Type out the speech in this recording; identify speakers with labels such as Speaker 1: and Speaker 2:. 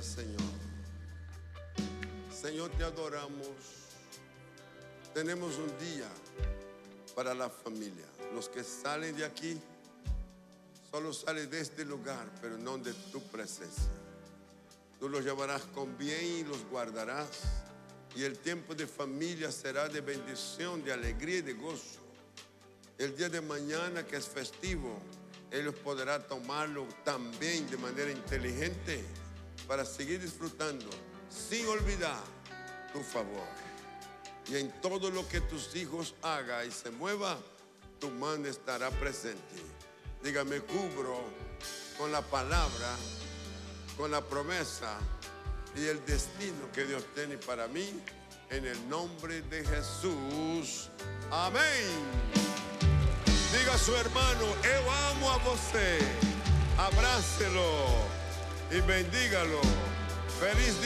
Speaker 1: Gracias, Señor. Señor, te adoramos. Tenemos un día para la familia. Los que salen de aquí solo salen de este lugar, pero no de tu presencia. Tú los llevarás con bien y los guardarás. Y el tiempo de familia será de bendición, de alegría y de gozo. El día de mañana, que es festivo, ellos podrán tomarlo también de manera inteligente para seguir disfrutando, sin olvidar tu favor. Y en todo lo que tus hijos hagan y se mueva, tu mano estará presente. Dígame, cubro con la palabra, con la promesa y el destino que Dios tiene para mí, en el nombre de Jesús. Amén. Diga a su hermano: eu amo a você. Abrácelo y bendígalo. Feliz